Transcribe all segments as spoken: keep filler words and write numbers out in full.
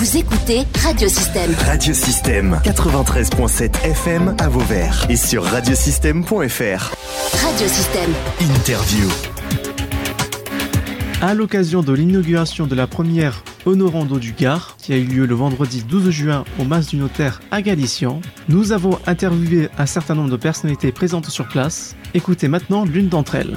Vous écoutez Radiosystème. Radiosystème quatre-vingt-treize virgule sept F M à Vauvert et sur radiosystème point F R. Radiosystème. Interview. À l'occasion de l'inauguration de la première Honorando du Gard, qui a eu lieu le vendredi douze juin au Mas du Notaire à Galician, nous avons interviewé un certain nombre de personnalités présentes sur place. Écoutez maintenant l'une d'entre elles.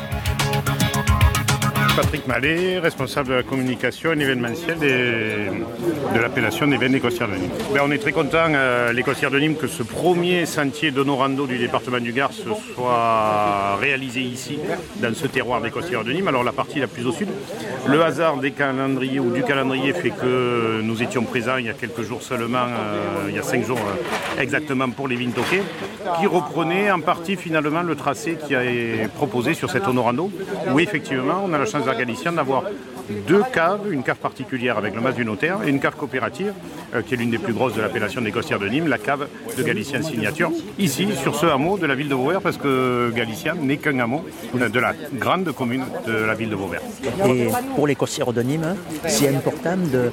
Patrick Mallet, responsable de la communication et l'événementiel des, de l'appellation des Vins des Costières de Nîmes. Ben, on est très content, euh, les Costières de Nîmes, que ce premier sentier d'Honorando du département du Gard se soit réalisé ici, dans ce terroir des Costières de Nîmes. Alors la partie la plus au sud, le hasard des calendriers ou du calendrier fait que nous étions présents il y a quelques jours seulement, euh, il y a cinq jours euh, exactement pour les Vinto Quai, qui reprenait en partie finalement le tracé qui a été proposé sur cet Honorando, où effectivement on a la chance à Galicien d'avoir deux caves, une cave particulière avec le Mas du Notaire et une cave coopérative euh, qui est l'une des plus grosses de l'appellation des Costières de Nîmes, la cave de Galicien Signature, ici sur ce hameau de la ville de Vauvert, parce que Galicien n'est qu'un hameau de la grande commune de la ville de Vauvert. Et pour les Costières de Nîmes, c'est important de,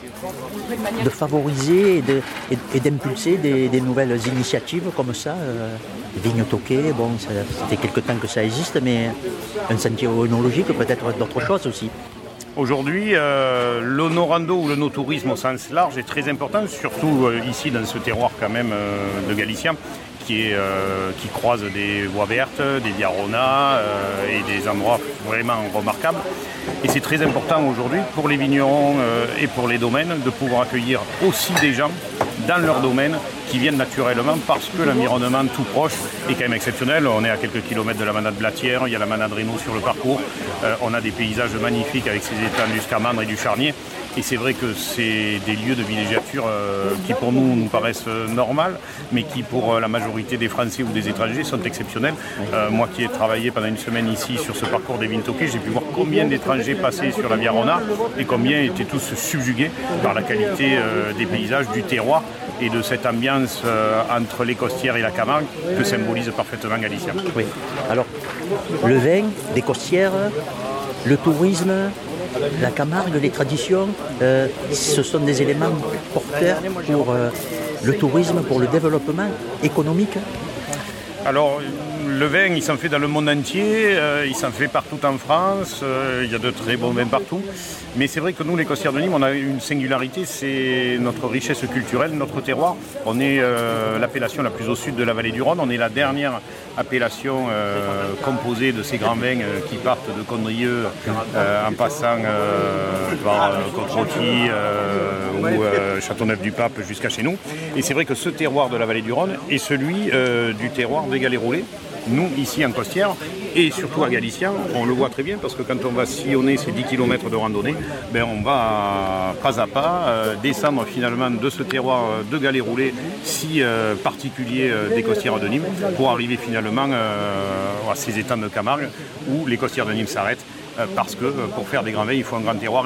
de favoriser et, de, et, et d'impulser des, des nouvelles initiatives comme ça. Euh, Vignes Toquet, bon, ça, ça fait quelque temps que ça existe, mais un sentier œnologique, peut-être d'autres choses aussi. Aujourd'hui, euh, l'honorando ou le no-tourisme au sens large est très important, surtout euh, ici dans ce terroir quand même euh, de Galicien, qui, est, euh, qui croise des voies vertes, des diaronas euh, et des endroits vraiment remarquables. Et c'est très important aujourd'hui pour les vignerons euh, et pour les domaines de pouvoir accueillir aussi des gens dans leur domaine qui viennent naturellement parce que l'environnement tout proche est quand même exceptionnel. On est à quelques kilomètres de la manade Blatière, il y a la manade Reynaud sur le parcours, euh, on a des paysages magnifiques avec ces étangs du Scamandre et du Charnier. Et c'est vrai que c'est des lieux de villégiature euh, qui pour nous nous paraissent euh, normales, mais qui pour euh, la majorité des Français ou des étrangers sont exceptionnels. Euh, moi qui ai travaillé pendant une semaine ici sur ce parcours des Vinto Quai, j'ai pu voir combien d'étrangers passaient sur la Via Rona et combien étaient tous subjugués par la qualité euh, des paysages, du terroir et de cette ambiance euh, entre les Costières et la Camargue que symbolise parfaitement Galicien. Oui. Alors, le vin, des Costières, le tourisme, la Camargue, les traditions, euh, ce sont des éléments porteurs pour euh, le tourisme, pour le développement économique. Alors, le vin, il s'en fait dans le monde entier, euh, il s'en fait partout en France, euh, il y a de très bons vins partout. Mais c'est vrai que nous, les Costières de Nîmes, on a une singularité, c'est notre richesse culturelle, notre terroir. On est euh, l'appellation la plus au sud de la vallée du Rhône, on est la dernière appellation euh, composée de ces grands vins euh, qui partent de Condrieu euh, en passant euh, par euh, Côte-Rôtie euh, ou euh, Châteauneuf-du-Pape jusqu'à chez nous. Et c'est vrai que ce terroir de la vallée du Rhône est celui euh, du terroir des galets roulés. Nous, ici en Costières, et surtout à Galicien, on le voit très bien parce que quand on va sillonner ces dix kilomètres de randonnée, ben on va pas à pas euh, descendre finalement de ce terroir de galets roulés si euh, particulier euh, des Costières de Nîmes pour arriver finalement euh, à ces étangs de Camargue où les Costières de Nîmes s'arrêtent euh, parce que euh, pour faire des grands vins, il faut un grand terroir.